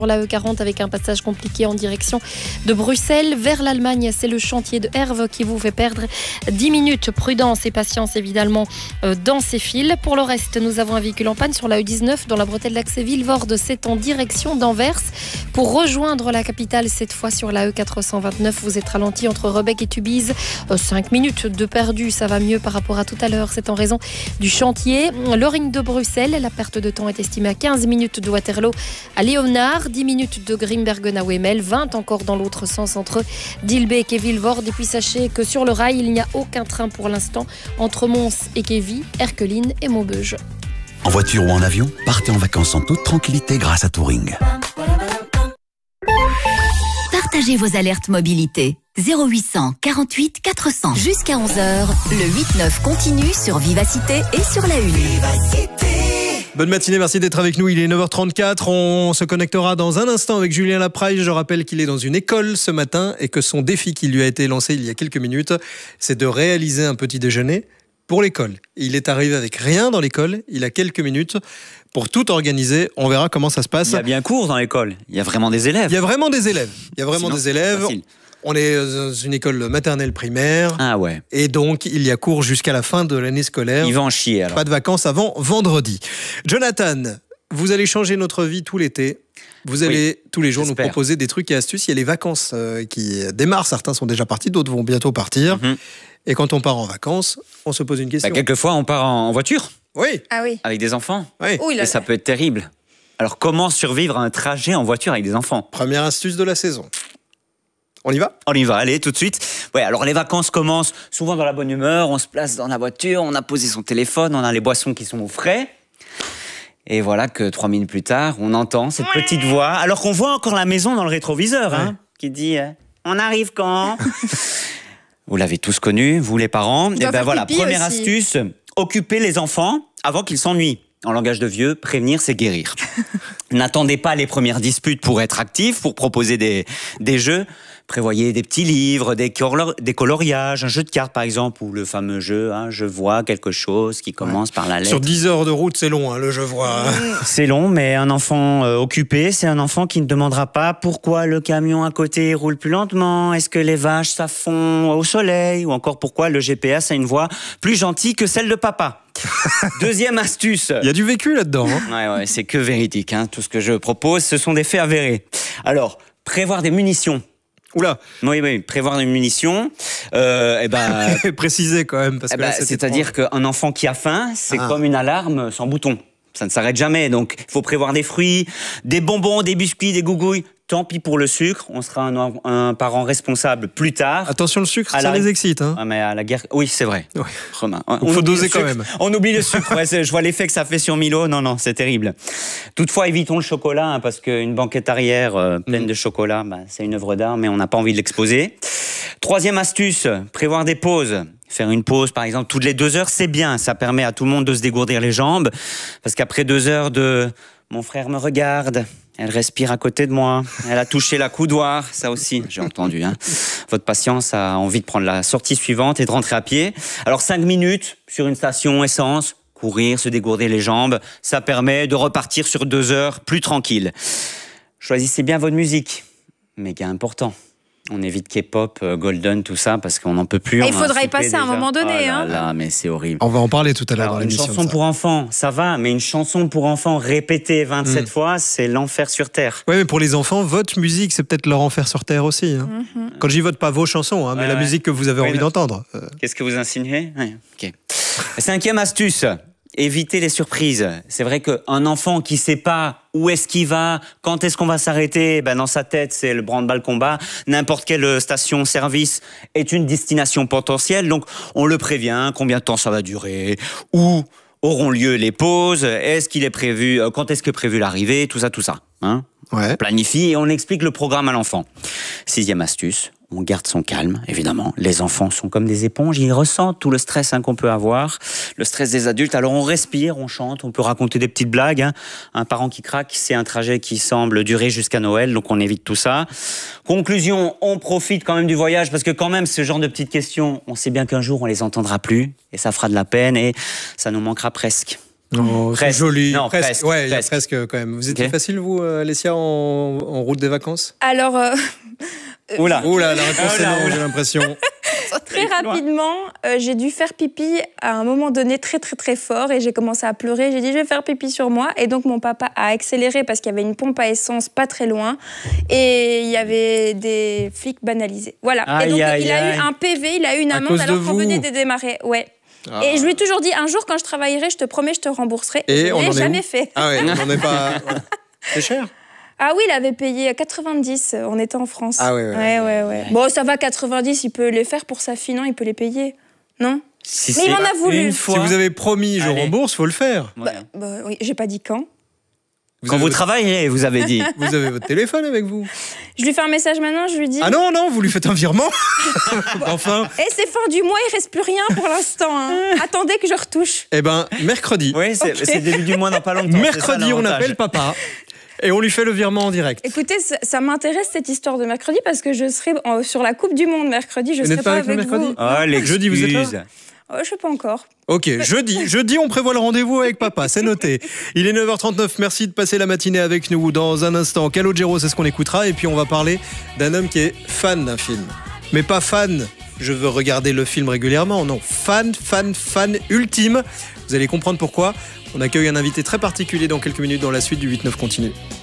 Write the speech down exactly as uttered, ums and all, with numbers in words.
Pour la E quarante avec un passage compliqué en direction de Bruxelles vers l'Allemagne, c'est le chantier de Herve qui vous fait perdre dix minutes. Prudence et patience évidemment dans ces fils. Pour le reste, nous avons un véhicule en panne sur la E dix-neuf dans la bretelle d'accès Vilvoorde. C'est en direction d'Anvers. Pour rejoindre la capitale, cette fois sur la E quatre cent vingt-neuf, vous êtes ralenti entre Rebec et Tubize. cinq minutes de perdu, ça va mieux par rapport à tout à l'heure. C'est en raison du chantier. Le ring de Bruxelles, la perte de temps est estimée à quinze minutes de Waterloo à Léonard. dix minutes de Grimbergen à Wemmel, vingt encore dans l'autre sens entre Dilbeek et Vilvoorde. Et puis sachez que sur le rail, il n'y a aucun train pour l'instant entre Mons et Kévy, Erqueline et Maubeuge. En voiture ou en avion, partez en vacances en toute tranquillité grâce à Touring. Partagez vos alertes mobilité. zéro huit cent quarante-huit quatre cents. Jusqu'à onze heures, le huit neuf continue sur Vivacité et sur la Une. Vivacité. Bonne matinée, merci d'être avec nous. Il est neuf heures trente-quatre. On se connectera dans un instant avec Julien Lapraille. Je rappelle qu'il est dans une école ce matin et que son défi qui lui a été lancé il y a quelques minutes, c'est de réaliser un petit déjeuner pour l'école. Il est arrivé avec rien dans l'école. Il a quelques minutes pour tout organiser. On verra comment ça se passe. Il y a bien cours dans l'école. Il y a vraiment des élèves. Il y a vraiment des élèves. Il y a vraiment Sinon, des élèves. On est dans une école maternelle primaire. Ah ouais. Et donc, il y a cours jusqu'à la fin de l'année scolaire. Il va en chier alors. Pas de vacances avant vendredi. Jonathan, vous allez changer notre vie tout l'été. Vous allez oui, tous les jours j'espère. nous proposer des trucs et astuces. Il y a les vacances euh, qui démarrent. Certains sont déjà partis, d'autres vont bientôt partir. Mm-hmm. Et quand on part en vacances, on se pose une question. Bah, quelquefois, on part en voiture. Oui. Ah oui. Avec des enfants. Oui. Ouh, là, et ça peut être terrible. Alors, comment survivre à un trajet en voiture avec des enfants ? Première astuce de la saison. On y va ? On y va, allez, tout de suite. Ouais, alors les vacances commencent souvent dans la bonne humeur, on se place dans la voiture, on a posé son téléphone, on a les boissons qui sont au frais. Et voilà que trois minutes plus tard, on entend cette petite voix, alors qu'on voit encore la maison dans le rétroviseur, ouais. hein, qui dit euh, « On arrive quand ?» Vous l'avez tous connu, vous les parents. Et ben voilà, première aussi. astuce, occuper les enfants avant qu'ils s'ennuient. En langage de vieux, prévenir, c'est guérir. N'attendez pas les premières disputes pour être actif, pour proposer des, des jeux. Prévoyez des petits livres, des, color, des coloriages, un jeu de cartes par exemple, ou le fameux jeu, hein, je vois quelque chose qui commence ouais. par la lettre. Sur dix heures de route, c'est long, hein, le je vois. C'est long, mais un enfant euh, occupé, c'est un enfant qui ne demandera pas pourquoi le camion à côté roule plus lentement, est-ce que les vaches ça fond au soleil, ou encore pourquoi le G P S a une voix plus gentille que celle de papa. Deuxième astuce. Il y a du vécu là-dedans. Hein. Ouais, ouais, c'est que véridique. Hein. Tout ce que je propose, ce sont des faits avérés. Alors, prévoir des munitions. Oula. Oui, oui, prévoir des munitions. Euh, et ben, préciser quand même. Parce eh que ben, là, c'est-à-dire qu'un enfant qui a faim, c'est ah. comme une alarme sans bouton. Ça ne s'arrête jamais. Donc, il faut prévoir des fruits, des bonbons, des biscuits, des gougouilles. Tant pis pour le sucre, on sera un, un parent responsable plus tard. Attention, le sucre, à ça la... les excite. Hein. Ah, mais à la guerre, oui, c'est vrai. Oui. Romain, on Il faut doser quand même. On oublie le sucre. Ouais, je vois l'effet que ça fait sur Milo. Non, non, c'est terrible. Toutefois, évitons le chocolat, hein, parce qu'une banquette arrière euh, pleine mmh. de chocolat, bah, c'est une œuvre d'art, mais on n'a pas envie de l'exposer. Troisième astuce, prévoir des pauses. Faire une pause, par exemple, toutes les deux heures, c'est bien. Ça permet à tout le monde de se dégourdir les jambes. Parce qu'après deux heures de « mon frère me regarde », elle respire à côté de moi. Elle a touché la coudoir. Ça aussi, j'ai entendu. Hein. Votre patience a envie de prendre la sortie suivante et de rentrer à pied. Alors, cinq minutes sur une station essence, courir, se dégourdir les jambes, ça permet de repartir sur deux heures plus tranquille. Choisissez bien votre musique. Méga important. On évite K-pop, euh, Golden, tout ça, parce qu'on n'en peut plus. Et il faudra y passer à un moment donné. Oh là hein. là, mais c'est horrible. On va en parler tout à l'heure dans Une l'émission. chanson pour enfants, ça va, mais une chanson pour enfants répétée vingt-sept mmh. fois, c'est l'enfer sur Terre. Oui, mais pour les enfants, votre musique, c'est peut-être leur enfer sur Terre aussi. Hein. Mmh. Quand j'y vote pas vos chansons, hein, mais ouais, la ouais. musique que vous avez oui, envie non. d'entendre. Euh... Qu'est-ce que vous insinuez ouais. okay. Cinquième astuce. Éviter les surprises. C'est vrai qu'un enfant qui sait pas où est-ce qu'il va, quand est-ce qu'on va s'arrêter, ben dans sa tête, c'est le branle-bas combat. N'importe quelle station-service est une destination potentielle, donc on le prévient, combien de temps ça va durer, où auront lieu les pauses, est-ce qu'il est prévu, quand est-ce que est prévu l'arrivée, tout ça, tout ça. Hein ouais. On planifie et on explique le programme à l'enfant. Sixième astuce. On garde son calme, évidemment. Les enfants sont comme des éponges, ils ressentent tout le stress hein, qu'on peut avoir, le stress des adultes. Alors on respire, on chante, on peut raconter des petites blagues. Hein. Un parent qui craque, c'est un trajet qui semble durer jusqu'à Noël, donc on évite tout ça. Conclusion, on profite quand même du voyage, parce que quand même, ce genre de petites questions, on sait bien qu'un jour, on les entendra plus, et ça fera de la peine, et ça nous manquera presque. Oh, c'est Presque. joli. Non, presque. presque, Ouais, il y a presque. presque quand même. Vous étiez Ok. facile, vous, euh, Alessia, en, en route des vacances? Alors, euh, Oula. Oula, la réponse est Oula, non, oula. j'ai l'impression. très rapidement, euh, j'ai dû faire pipi à un moment donné très très très fort et j'ai commencé à pleurer. J'ai dit je vais faire pipi sur moi et donc mon papa a accéléré parce qu'il y avait une pompe à essence pas très loin et il y avait des flics banalisés. Voilà. Aïe, et donc aïe, il a aïe. eu un P V, il a eu une À amende cause de alors qu'on vous. venait de démarrer. Ouais. Ah. Et je lui ai toujours dit un jour quand je travaillerai, je te promets, je te rembourserai. Et je on en l'ai est jamais où fait. Ah ouais, on n'en est pas. Ouais. C'est cher. Ah oui, il avait payé quatre-vingt-dix, on était en France. Ah ouais, ouais. ouais, ouais, ouais. Bon, ça va, quatre-vingt-dix, il peut les faire pour sa fille, non, il peut les payer. Non? Si Mais c'est il m'en a voulu. une Si fois. vous avez promis, je Allez. rembourse, faut le faire. Ouais. Bah oui, j'ai pas dit quand. Quand avez vous votre- travaillerez, vous avez dit. Vous avez votre téléphone avec vous? Je lui fais un message maintenant, je lui dis... Ah non, non, vous lui faites un virement. Enfin, Eh, c'est fin du mois, il reste plus rien pour l'instant. hein. Attendez que je retouche. eh ben, mercredi. Oui, c'est Ok. c'est début du mois dans pas longtemps. c'est ça, Mercredi, on l'avantage. appelle papa et on lui fait le virement en direct. Écoutez, ça, ça m'intéresse cette histoire de mercredi parce que je serai en- sur la Coupe du Monde mercredi. Je Vous serai n'êtes pas avec nous avec mercredi vous. Ah, l'excuse. Jeudi, vous êtes là Oh, je sais pas encore. Ok, jeudi, jeudi, on prévoit le rendez-vous avec papa, c'est noté. Il est neuf heures trente-neuf, merci de passer la matinée avec nous. Dans un instant, Calogero, c'est ce qu'on écoutera. Et puis on va parler d'un homme qui est fan d'un film. Mais pas fan, je veux regarder le film régulièrement. Non, fan, fan, fan ultime. Vous allez comprendre pourquoi. On accueille un invité très particulier dans quelques minutes dans la suite du huit neuf continue.